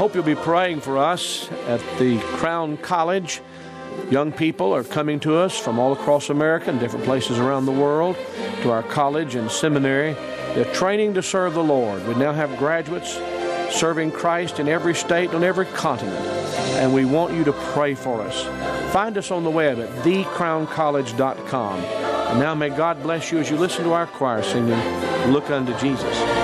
hope you'll be praying for us at the Crown College. Young people are coming to us from all across America and different places around the world to our college and seminary. They're training to serve the Lord. We now have graduates serving Christ in every state, on every continent, and we want you to pray for us. Find us on the web at thecrowncollege.com. And now may God bless you as you listen to our choir singing, Look Unto Jesus.